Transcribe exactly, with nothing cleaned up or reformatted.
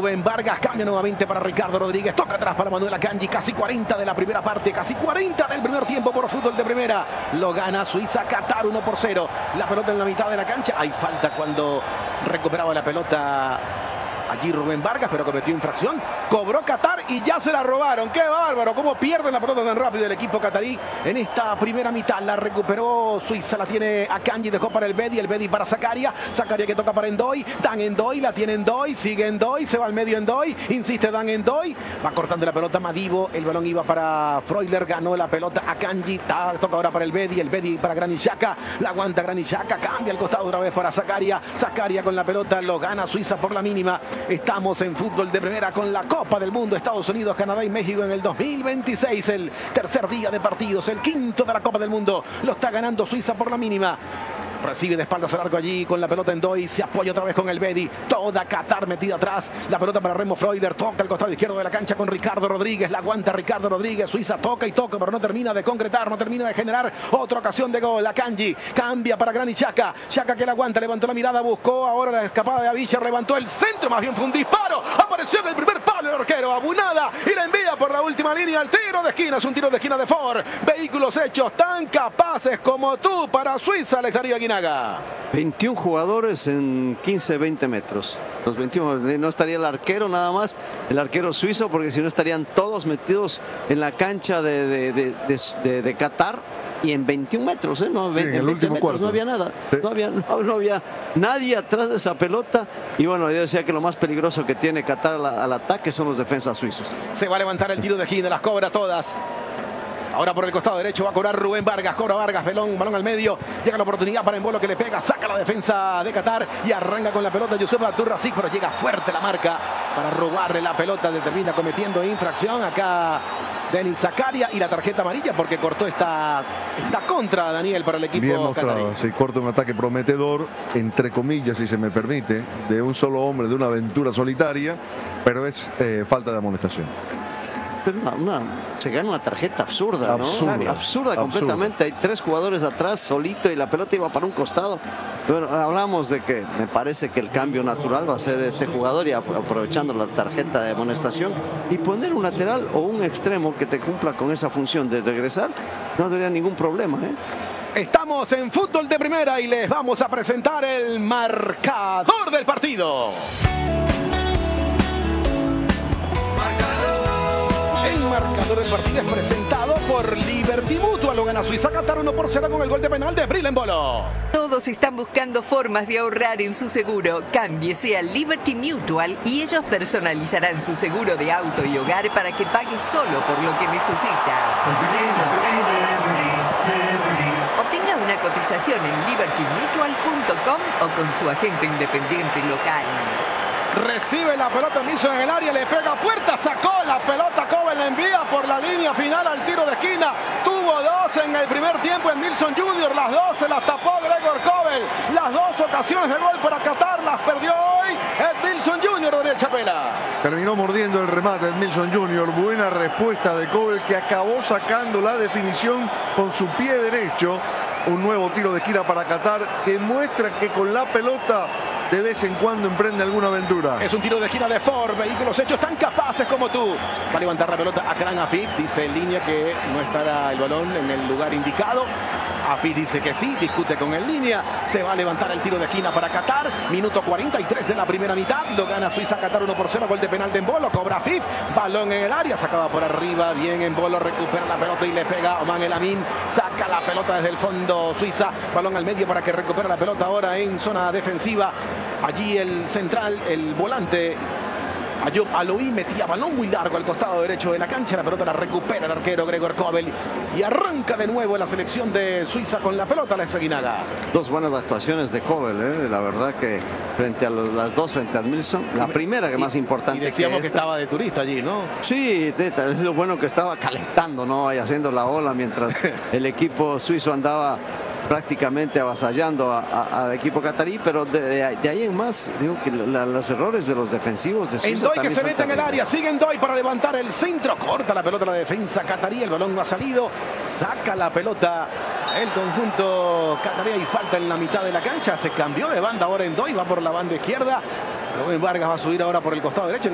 Rubén Vargas, cambia nuevamente para Ricardo Rodríguez, toca atrás para Manuel Akanji, casi cuarenta de la primera parte, casi cuarenta del primer tiempo por fútbol de primera. Lo gana Suiza, Qatar uno por cero. La pelota en la mitad de la cancha. Hay falta cuando recuperaba la pelota allí Rubén Vargas, pero cometió infracción. Cobró Qatar y ya se la robaron. ¡Qué bárbaro! ¿Cómo pierden la pelota tan rápido el equipo catarí en esta primera mitad? La recuperó Suiza, la tiene Akanji, dejó para el Bedi, el Bedi para Zakaria. Zakaria que toca para Endoy. Dan Endoy, la tiene Endoy, sigue Endoy, se va al medio Endoy, insiste Dan Endoy. Va cortando la pelota Madivo, el balón iba para Freuler, ganó la pelota Akanji, toca ahora para el Bedi, el Bedi para Granit Xhaka, la aguanta Granit Xhaka, cambia el costado otra vez para Zakaria. Zakaria con la pelota, lo gana Suiza por la mínima. Estamos en fútbol de primera con la Copa del Mundo, Estados Unidos, Canadá y México en el dos mil veintiséis. El tercer día de partidos, el quinto de la Copa del Mundo. Lo está ganando Suiza por la mínima. Recibe de espaldas al arco allí con la pelota en Endoy. Se apoya otra vez con el Bedi. Toda Qatar metida atrás. La pelota para Remo Freuler. Toca el costado izquierdo de la cancha con Ricardo Rodríguez. La aguanta Ricardo Rodríguez. Suiza toca y toca, pero no termina de concretar. No termina de generar otra ocasión de gol. Akanji cambia para Granit Xhaka. Xhaka que la aguanta. Levantó la mirada. Buscó ahora la escapada de Avisha. Levantó el centro. Más bien fue un disparo. Apareció en el primer palo el arquero Abunada. Y la envía por la última línea. El tiro de esquina. Es un tiro de esquina de Ford. Vehículos hechos tan capaces como tú para Suiza, Alex Darío Aguinaga. veintiún jugadores en quince, veinte metros. Los veintiuno, no estaría el arquero nada más, el arquero suizo, porque si no estarían todos metidos en la cancha de, de, de, de, de, de Qatar. Y en veintiún metros, ¿eh? No, sí, veinte, en el veinte último metros, cuarto. no había nada. Sí. No, había, no, no había nadie atrás de esa pelota. Y bueno, yo decía que lo más peligroso que tiene Qatar al, al ataque son los defensas suizos. Se va a levantar el tiro de esquina, las cobra todas. Ahora por el costado derecho va a cobrar Rubén Vargas, cobra Vargas, balón, balón al medio, llega la oportunidad para Embolo que le pega, saca la defensa de Qatar y arranca con la pelota Youssef Abdurrazik, pero llega fuerte la marca para robarle la pelota, termina cometiendo infracción acá Denis Zakaria y la tarjeta amarilla porque cortó esta, esta contra, Daniel, para el Bien equipo mostrado, catarí. sí, corta un ataque prometedor, entre comillas, si se me permite, de un solo hombre, de una aventura solitaria, pero es eh, falta de amonestación. Pero una, una, se gana una tarjeta absurda, ¿no? Absurda. Absurda, absurda completamente. Hay tres jugadores atrás, solito, y la pelota iba para un costado. Pero hablamos de que me parece que el cambio natural va a ser este jugador y aprovechando la tarjeta de amonestación y poner un lateral o un extremo que te cumpla con esa función de regresar, no tendría ningún problema, ¿eh? Estamos en fútbol de primera y les vamos a presentar el marcador del partido. El marcador del partido es presentado por Liberty Mutual. Lo gana Suiza Qatar uno por cero con el gol de penal de Bril Embolo. Todos están buscando formas de ahorrar en su seguro. Cámbiese a Liberty Mutual y ellos personalizarán su seguro de auto y hogar para que pague solo por lo que necesita. Obtenga una cotización en liberty mutual punto com o con su agente independiente local. Recibe la pelota Milson en el área, le pega a puerta, sacó la pelota, Kovel la envía por la línea final al tiro de esquina. Tuvo dos en el primer tiempo en Milson junior, las dos se las tapó Gregor Kovel. Las dos ocasiones de gol para Qatar las perdió hoy Edmilson junior, Daniel Chapela. Terminó mordiendo el remate de Edmilson junior Buena respuesta de Kovel, que acabó sacando la definición con su pie derecho. Un nuevo tiro de esquina para Qatar que muestra que con la pelota de vez en cuando emprende alguna aventura. Es un tiro de esquina de Ford, vehículos hechos tan capaces como tú. Va a levantar la pelota Akram Afif, dice en línea que no estará el balón en el lugar indicado. Afif dice que sí, discute con el línea. Se va a levantar el tiro de esquina para Qatar. Minuto cuarenta y tres de la primera mitad. Lo gana Suiza Qatar uno por cero. Gol de penal de Embolo. Cobra Afif. Balón en el área. Sacaba por arriba. Bien Embolo. Recupera la pelota y le pega a Oman El Amin. Saca la pelota desde el fondo Suiza. Balón al medio para que recupere la pelota ahora en zona defensiva. Allí el central, el volante Ayub Aloui metía balón muy largo al costado derecho de la cancha. La pelota la recupera el arquero Gregor Kovel y arranca de nuevo la selección de Suiza con la pelota, Alex Aguinaga. Dos buenas actuaciones de Kovel, ¿eh? La verdad que frente a los, las dos frente a Edmilson, la primera que y, más importante y decíamos que, que estaba de turista allí, ¿no? Sí, es lo bueno que estaba calentando, ¿no? Y haciendo la ola mientras el equipo suizo andaba prácticamente avasallando al equipo catarí, pero de, de, de ahí en más, digo que la, los errores de los defensivos de Suiza Endoy que se mete en el área, sigue Endoy para levantar el centro, corta la pelota la defensa catarí, el balón no ha salido, saca la pelota el conjunto catarí y falta en la mitad de la cancha, se cambió de banda ahora Endoy, va por la banda izquierda, Rubén Vargas va a subir ahora por el costado derecho.